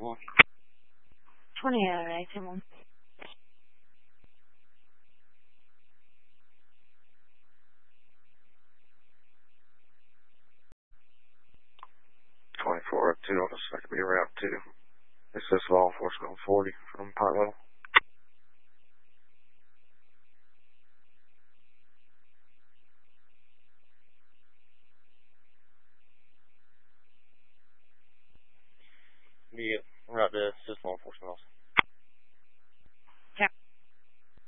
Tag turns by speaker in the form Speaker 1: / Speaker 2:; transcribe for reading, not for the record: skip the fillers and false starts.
Speaker 1: 1.
Speaker 2: 20 out of 18.
Speaker 1: 24 up 2 on the second be route 2. Assist law enforcement on 40 from Pilot Level. Be route to assist law enforcement also.